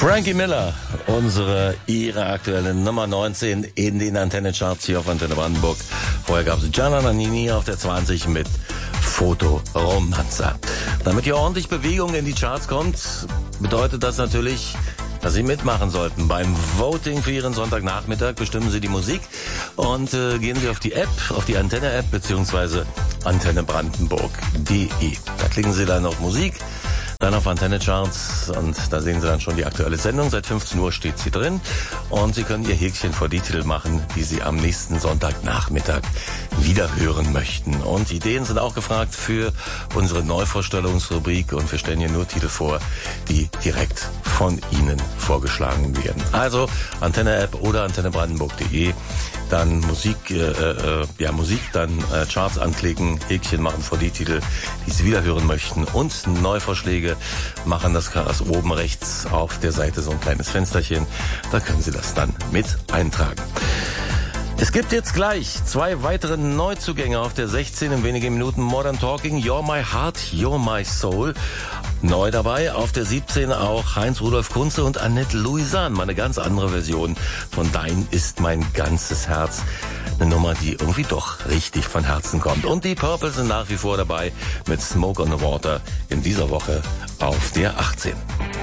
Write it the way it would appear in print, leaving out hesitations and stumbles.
Frankie Miller, ihre aktuelle Nummer 19 in den Antenne-Charts hier auf Antenne Brandenburg. Vorher gab es Gianna Nannini auf der 20 mit Fotoromanza. Damit hier ordentlich Bewegung in die Charts kommt, bedeutet das natürlich, dass Sie mitmachen sollten. Beim Voting für Ihren Sonntagnachmittag bestimmen Sie die Musik und gehen Sie auf die App, auf die Antenne-App beziehungsweise antennebrandenburg.de. Da klicken Sie dann auf Musik, dann auf Antenne Charts und da sehen Sie dann schon die aktuelle Sendung. Seit 15 Uhr steht sie drin und Sie können Ihr Häkchen vor die Titel machen, die Sie am nächsten Sonntagnachmittag wieder hören möchten. Und Ideen sind auch gefragt für unsere Neuvorstellungsrubrik und wir stellen hier nur Titel vor, die direkt von Ihnen vorgeschlagen werden. Also Antenne-App oder antennebrandenburg.de, dann Musik, dann Charts anklicken, Häkchen machen vor die Titel, die Sie wieder hören möchten und Neuvorschläge machen. Das kann oben rechts auf der Seite so ein kleines Fensterchen, da können Sie das dann mit eintragen. Es gibt jetzt gleich 2 weitere Neuzugänge auf der 16 in wenigen Minuten. Modern Talking, You're My Heart, You're My Soul. Neu dabei auf der 17 auch Heinz-Rudolf Kunze und Annette Louisan. Mal eine ganz andere Version von Dein ist mein ganzes Herz. Eine Nummer, die irgendwie doch richtig von Herzen kommt. Und die Purple sind nach wie vor dabei mit Smoke on the Water in dieser Woche auf der 18.